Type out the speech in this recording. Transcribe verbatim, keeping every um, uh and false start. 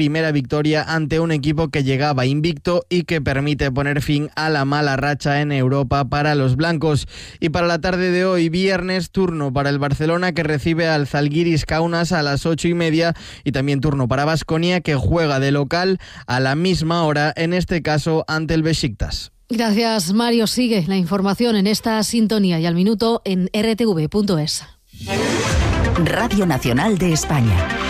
primera victoria ante un equipo que llegaba invicto y que permite poner fin a la mala racha en Europa para los blancos. Y para la tarde de hoy, viernes, turno para el Barcelona, que recibe al Zalgiris Kaunas a las ocho y media, y también turno para Baskonia, que juega de local a la misma hora, en este caso ante el Besiktas. Gracias, Mario. Sigue la información en esta sintonía y al minuto en r t v punto es. Radio Nacional de España.